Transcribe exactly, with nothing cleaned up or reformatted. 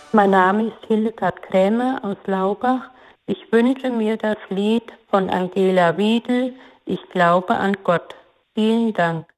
Mein Name ist Hildegard Krämer aus Laubach. Ich wünsche mir das Lied von Angela Wiedel, Ich glaube an Gott. Vielen Dank.